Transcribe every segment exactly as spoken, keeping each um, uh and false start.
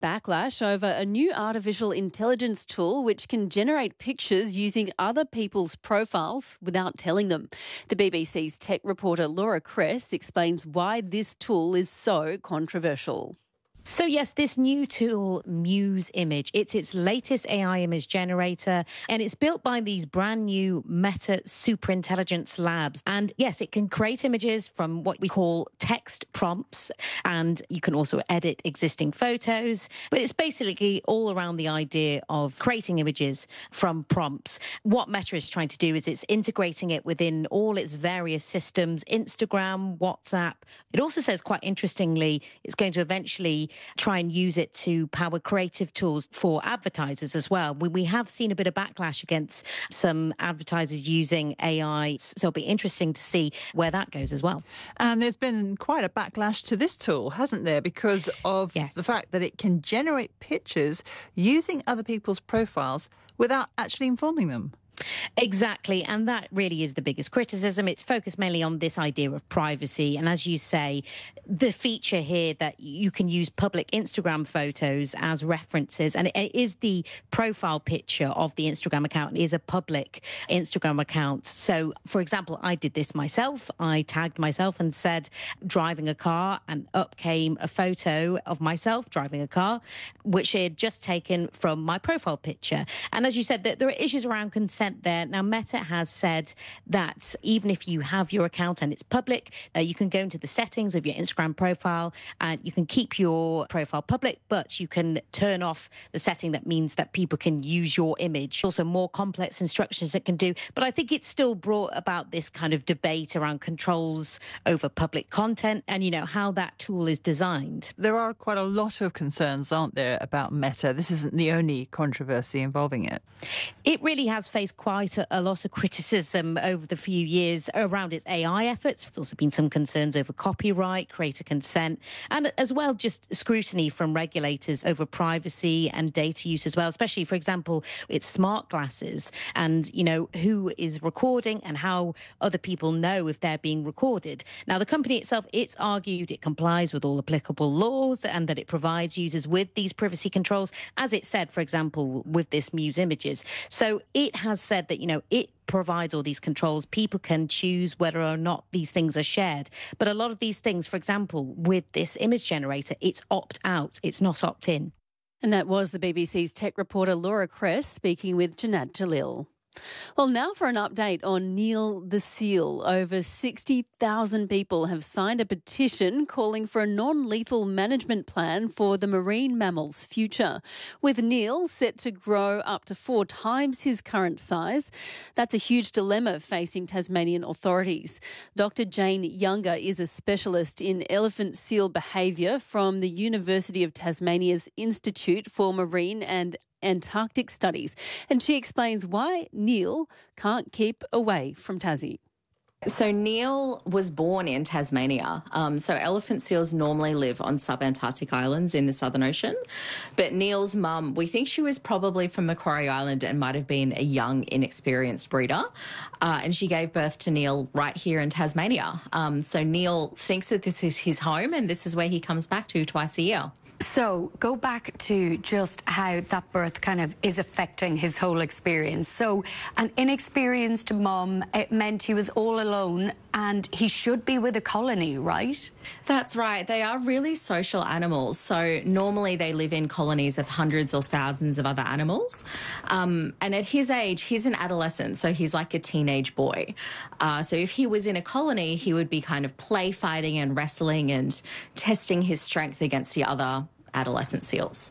backlash over a new artificial intelligence tool which can generate pictures using other people's profiles without telling them. The B B C's tech reporter Laura Kress explains why this tool is so controversial. So yes, this new tool, Muse Image, it's its latest A I image generator, and it's built by these brand new Meta Superintelligence Labs. And yes, it can create images from what we call text prompts, and you can also edit existing photos. But it's basically all around the idea of creating images from prompts. What Meta is trying to do is it's integrating it within all its various systems, Instagram, WhatsApp. It also says, quite interestingly, it's going to eventually try and use it to power creative tools for advertisers as well. We, we have seen a bit of backlash against some advertisers using A I, so it'll be interesting to see where that goes as well. And there's been quite a backlash to this tool, hasn't there, because of yes. the fact that it can generate pictures using other people's profiles without actually informing them. Exactly, and that really is the biggest criticism. It's focused mainly on this idea of privacy, and as you say, the feature here that you can use public Instagram photos as references, and it is the profile picture of the Instagram account. It is a public Instagram account. So, for example, I did this myself. I tagged myself and said driving a car, and up came a photo of myself driving a car, which I had just taken from my profile picture. And as you said, there are issues around consent there. Now, Meta has said that even if you have your account and it's public, uh, you can go into the settings of your Instagram profile and you can keep your profile public, but you can turn off the setting that means that people can use your image. Also, more complex instructions it can do. But I think it's still brought about this kind of debate around controls over public content and, you know, how that tool is designed. There are quite a lot of concerns, aren't there, about Meta? This isn't the only controversy involving it. It really has faced quite a, a lot of criticism over the few years around its A I efforts. There's also been some concerns over copyright, creator consent, and as well just scrutiny from regulators over privacy and data use as well, especially, for example, its smart glasses and, you know, who is recording and how other people know if they're being recorded. Now, the company itself, it's argued it complies with all applicable laws and that it provides users with these privacy controls, as it said, for example, with this Muse Images. So it has said that, you know, it provides all these controls. People can choose whether or not these things are shared. But a lot of these things, for example, with this image generator, it's opt-out. It's not opt-in. And that was the B B C's tech reporter Laura Kress speaking with Janat Jalil. Well, now for an update on Neil the seal. Over sixty thousand people have signed a petition calling for a non-lethal management plan for the marine mammal's future. With Neil set to grow up to four times his current size, that's a huge dilemma facing Tasmanian authorities. Doctor Jane Younger is a specialist in elephant seal behaviour from the University of Tasmania's Institute for Marine and Antarctic Studies, and she explains why Neil can't keep away from Tassie. So Neil was born in Tasmania. Um, so elephant seals normally live on subantarctic islands in the Southern Ocean. But Neil's mum, we think she was probably from Macquarie Island and might have been a young, inexperienced breeder. Uh, and she gave birth to Neil right here in Tasmania. Um, so Neil thinks that this is his home and this is where he comes back to twice a year. So go back to just how that birth kind of is affecting his whole experience. So an inexperienced mum, it meant he was all alone and he should be with a colony, right? That's right. They are really social animals. So normally they live in colonies of hundreds or thousands of other animals. Um, and at his age, he's an adolescent, so he's like a teenage boy. Uh, so if he was in a colony, he would be kind of play fighting and wrestling and testing his strength against the other adolescent seals.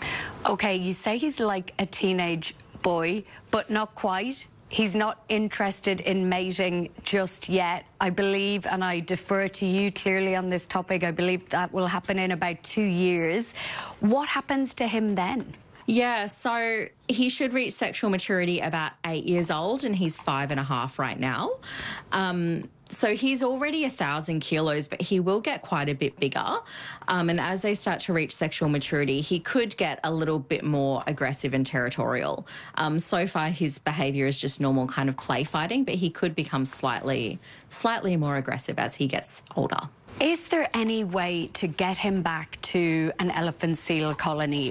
Okay, you say he's like a teenage boy, but not quite. He's not interested in mating just yet. I believe, and I defer to you clearly on this topic, I believe that will happen in about two years. What happens to him then? Yeah, so he should reach sexual maturity about eight years old, and he's five and a half right now. Um, So he's already a thousand kilos, but he will get quite a bit bigger. Um, and as they start to reach sexual maturity, he could get a little bit more aggressive and territorial. Um, so far, his behaviour is just normal kind of play fighting, but he could become slightly, slightly more aggressive as he gets older. Is there any way to get him back to an elephant seal colony,